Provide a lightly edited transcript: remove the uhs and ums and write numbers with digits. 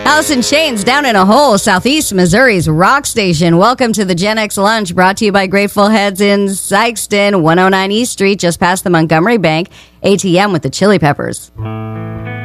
Alice in Chains, Down in a Hole, Southeast Missouri's rock station. Welcome to the Gen X Lunch, brought to you by Grateful Heads in Sykeston, 109 East Street, just past the Montgomery Bank, ATM with the Chili Peppers.